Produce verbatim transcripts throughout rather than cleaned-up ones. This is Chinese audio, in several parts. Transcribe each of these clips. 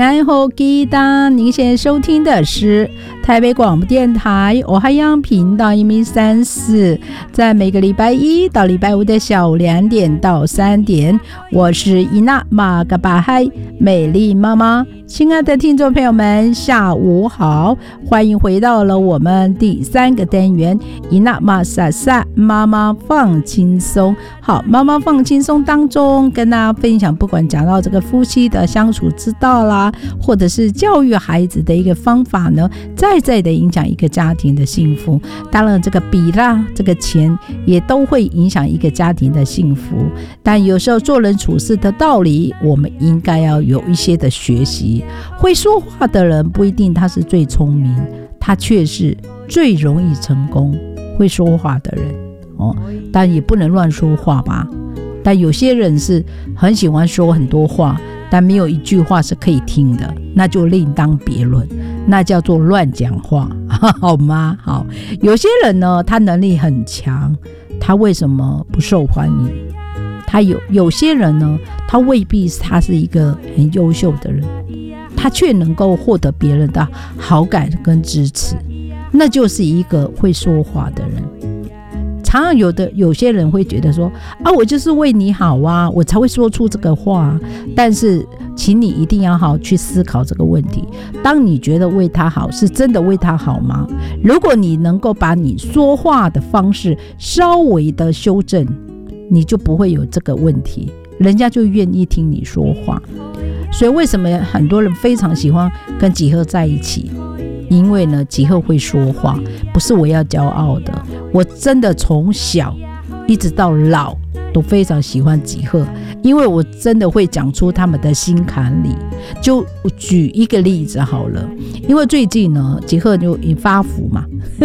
然后记得您现在收听的是台北广播电台欧海洋频道一米三四，在每个礼拜一到礼拜五的下午两点到三点，我是伊娜马嘎巴嗨美丽妈妈。亲爱的听众朋友们，下午好，欢迎回到了我们第三个单元伊娜马萨萨妈妈放轻松。好，妈妈放轻松当中跟大家分享，不管讲到这个夫妻的相处之道啦，或者是教育孩子的一个方法呢，再再的影响一个家庭的幸福。当然这个比啦，这个钱也都会影响一个家庭的幸福，但有时候做人处事的道理我们应该要有一些的学习。会说话的人不一定他是最聪明，他却是最容易成功。会说话的人哦，但也不能乱说话吧。但有些人是很喜欢说很多话，但没有一句话是可以听的，那就另当别论，那叫做乱讲话，好吗？好，有些人呢，他能力很强，他为什么不受欢迎？他有有些人呢，他未必他是一个很优秀的人，他却能够获得别人的好感跟支持，那就是一个会说话的人。常常有的有些人会觉得说啊，我就是为你好啊，我才会说出这个话。但是请你一定要好好去思考这个问题，当你觉得为他好，是真的为他好吗？如果你能够把你说话的方式稍微的修正，你就不会有这个问题，人家就愿意听你说话。所以为什么很多人非常喜欢跟吉赫在一起？因为呢，吉赫会说话，不是我要骄傲的，我真的从小一直到老都非常喜欢吉赫，因为我真的会讲出他们的心坎里。就举一个例子好了，因为最近呢，吉赫就发福嘛，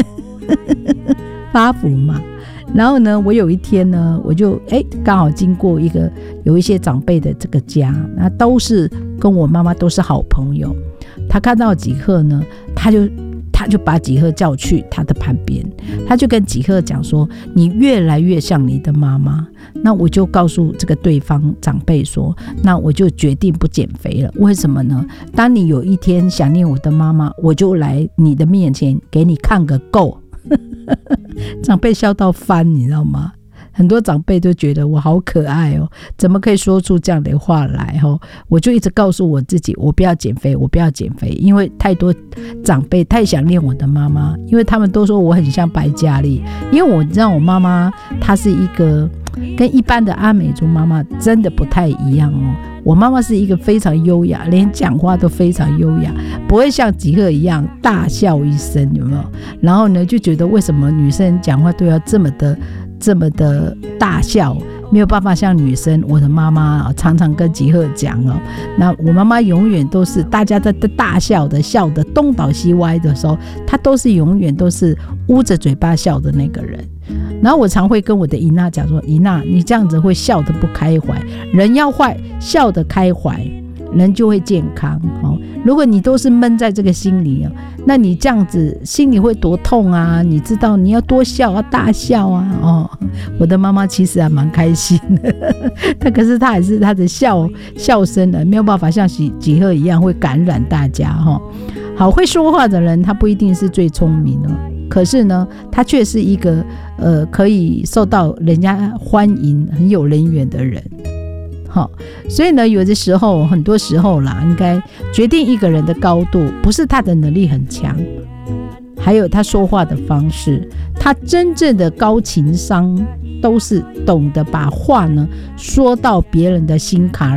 发福嘛。然后呢，我有一天呢，我就哎刚好经过一个有一些长辈的这个家，那都是跟我妈妈都是好朋友。他看到吉赫呢，他就他就把吉赫叫去他的旁边，他就跟吉赫讲说：“你越来越像你的妈妈。”那我就告诉这个对方长辈说：“那我就决定不减肥了。为什么呢？当你有一天想念我的妈妈，我就来你的面前给你看个够。”长辈笑到翻，你知道吗？很多长辈都觉得我好可爱哦，怎么可以说出这样的话来哦？我就一直告诉我自己，我不要减肥，我不要减肥，因为太多长辈太想念我的妈妈，因为他们都说我很像白嘉莉，因为我知道我妈妈她是一个跟一般的阿美族妈妈真的不太一样哦。我妈妈是一个非常优雅，连讲话都非常优雅，不会像吉赫一样大笑一声，有没有？然后呢，就觉得为什么女生讲话都要这么的这么的大笑，没有办法像女生。我的妈妈常常跟吉赫讲哦，那我妈妈永远都是大家在大笑的，笑的东倒西歪的时候，她都是永远都是捂着嘴巴笑的那个人。然后我常会跟我的伊娜讲说，伊娜，你这样子会笑得不开怀，人要坏，笑得开怀，人就会健康哦。如果你都是闷在这个心里哦，那你这样子心里会多痛啊！你知道你要多笑，要大笑啊！哦，我的妈妈其实还蛮开心的，她可是她还是她的笑笑声呢，没有办法像吉赫一样会感染大家哈、哦。好，会说话的人，他不一定是最聪明的。可是呢，他却是一个呃可以受到人家欢迎、很有人缘的人。好，所以呢，有的时候，很多时候啦，应该决定一个人的高度，不是他的能力很强，还有他说话的方式，他真正的高情商，都是懂得把话呢说到别人的心坎